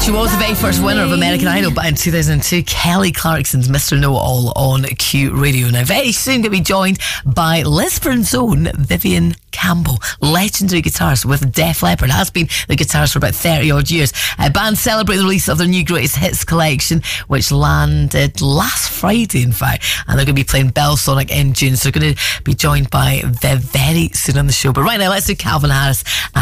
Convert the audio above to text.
She was the very first winner of American Idol, but in 2002, Kelly Clarkson's Mr. Know-It-All on Q Radio. Now, very soon going to be joined by Lisburn's own Vivian Campbell, legendary guitarist with Def Leppard, has been the guitarist for about 30 odd years. Bands celebrate the release of their new greatest hits collection, which landed last Friday, in fact, and they're going to be playing Belsonic in June, so they're going to be joined by Viv very soon on the show. But right now, let's do Calvin Harris